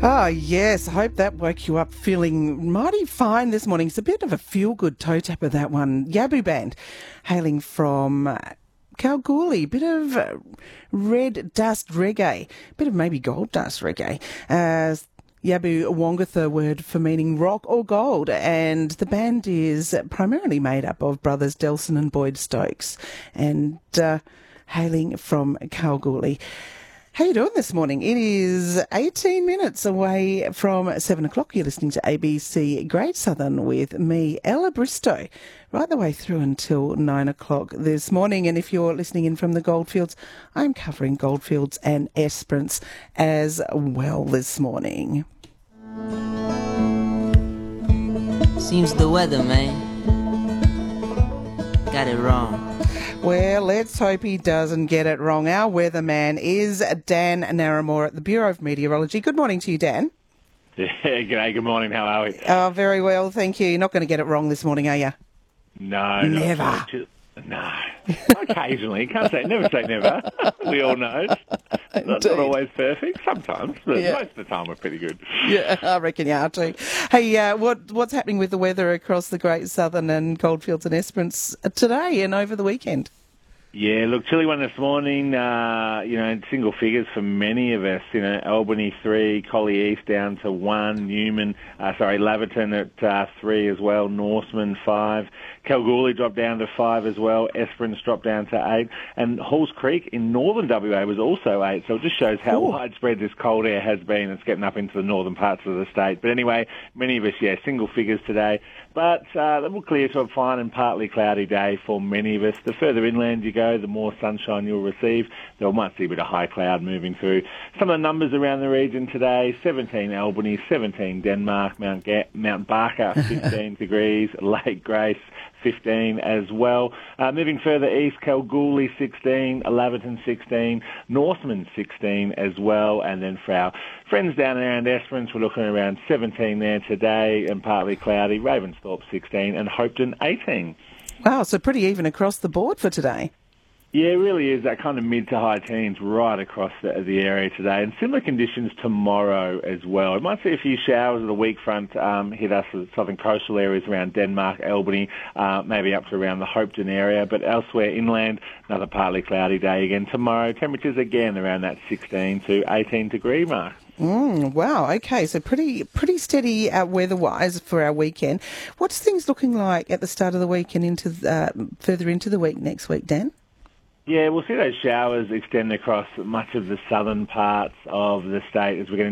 Oh, yes. I hope that woke you up feeling mighty fine this morning. It's a bit of a feel-good toe tapper, that one. Yabu Band, hailing from Kalgoorlie. Bit of red dust reggae. Bit of maybe gold dust reggae. Yabu Wongatha word for meaning rock or gold, and the band is primarily made up of brothers Delson and Boyd Stokes, and hailing from Kalgoorlie. How you doing this morning? It is 18 minutes away from 7 o'clock. You're listening to ABC Great Southern with me, Ella Bristow, right the way through until 9 o'clock this morning. And if you're listening in from the Goldfields, I'm covering Goldfields and Esperance as well this morning. Seems the weather, man, got it wrong. Well, let's hope he doesn't get it wrong. Our weatherman is Dan Narramore at the Bureau of Meteorology. Good morning to you, Dan. Yeah, g'day, good morning, how are we? Oh, very well, thank you. You're not going to get it wrong this morning, are you? No. Never. No. Occasionally. Can't say, never say never. We all know. Not always perfect, sometimes, but most of the time we're pretty good. Yeah, I reckon you are too. Hey, what's happening with the weather across the Great Southern and Goldfields and Esperance today and over the weekend? Yeah, look, chilly one this morning, single figures for many of us. Albany 3, Collie East down to 1, Laverton at 3 as well, Norseman 5, Kalgoorlie dropped down to 5 as well, Esperance dropped down to 8, and Halls Creek in northern WA was also 8, so it just shows how widespread this cold air has been. It's getting up into the northern parts of the state. But anyway, many of us, single figures today. But it will clear to a fine and partly cloudy day for many of us. The further inland you go, the more sunshine you'll receive. Though might see a bit of high cloud moving through. Some of the numbers around the region today: 17 Albany, 17 Denmark, Mount Barker 15 degrees, Lake Grace 15 as well. Moving further east, Kalgoorlie 16, Laverton 16, Norseman 16 as well, and then for our friends down around Esperance, we're looking around 17 there today and partly cloudy, Ravensthorpe 16 and Hopetoun 18. Wow, so pretty even across the board for today. Yeah, it really is that kind of mid to high teens right across the area today, and similar conditions tomorrow as well. We might see a few showers of the weak front hit us in southern coastal areas around Denmark, Albany, maybe up to around the Hopetoun area, but elsewhere inland, another partly cloudy day again tomorrow. Temperatures again around that 16 to 18 degree mark. Wow, okay, so pretty steady weather-wise for our weekend. What's things looking like at the start of the week and into further into the week next week, Dan? Yeah, we'll see those showers extend across much of the southern parts of the state as we get